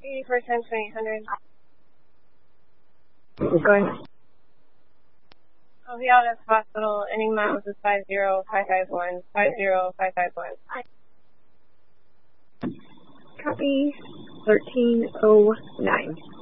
84 times 2800. Going. Oh, yeah, that's hospital. Ending miles is 50551. 50551. Copy. 1309.